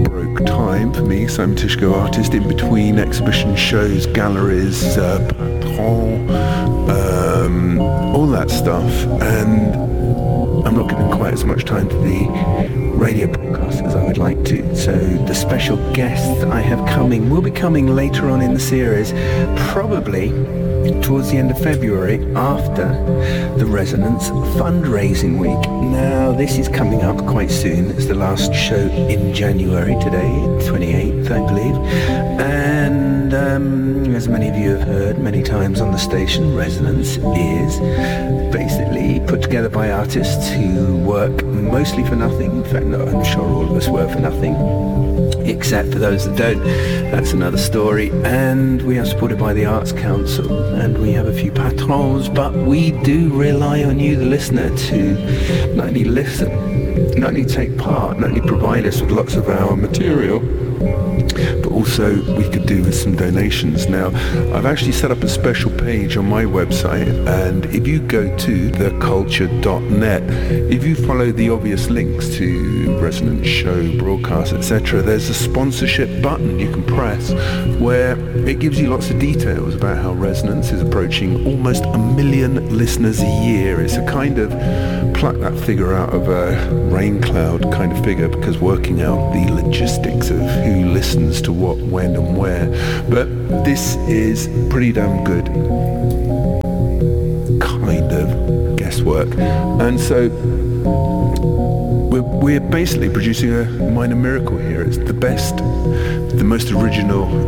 broke time for me, Simon Tyszko artist, in between exhibition shows, galleries, patron, all that stuff, and I'm not giving quite as much time to the radio broadcast as I would like to. So the special guests I have coming will be coming later on in the series, probably towards the end of February, after the Resonance fundraising week. Now this is coming up quite soon. It's the last show in January today, 28th I believe, and as many of you have heard many times on the station, Resonance is basically put together by artists who work mostly for nothing. In fact, no, I'm sure all of us work for nothing, except for those that don't. That's another story. And we are supported by the Arts Council, and we have a few patrons, but we do rely on you, the listener, to not only listen, not only take part, not only provide us with lots of our material, but also we could do with some donations. Now, I've actually set up a special page on my website, and if you go to theculture.net, if you follow the obvious links to Resonance show, broadcast, etc., there's a sponsorship button you can press where it gives you lots of details about how Resonance is approaching almost 1 million listeners a year. It's a kind of pluck that figure out of a rain cloud kind of figure, because working out the logistics of who listens to what, when and where. But this is pretty damn good kind of guesswork. And so we're basically producing a minor miracle here. It's the best, the most original